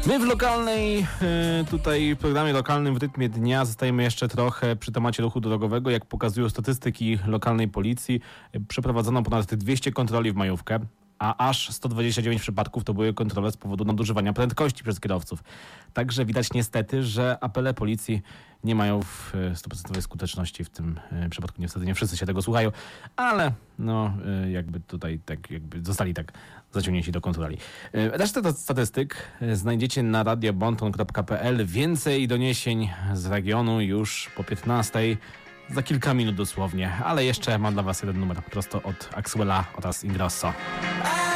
My w lokalnej, tutaj programie lokalnym w rytmie dnia zostajemy jeszcze trochę przy temacie ruchu drogowego. Jak pokazują statystyki lokalnej policji, przeprowadzono ponad 200 kontroli w majówkę, a aż 129 przypadków to były kontrole z powodu nadużywania prędkości przez kierowców. Także widać niestety, że apele policji nie mają w 100% skuteczności w tym przypadku. Niestety nie wszyscy się tego słuchają, ale no jakby tutaj tak jakby zostali tak zaciągnięci do kontroli. Resztę statystyk znajdziecie na radiobonton.pl. Więcej doniesień z regionu już po 15:00. Za kilka minut dosłownie, ale jeszcze mam dla was jeden numer prosto od Axwella oraz Ingrosso.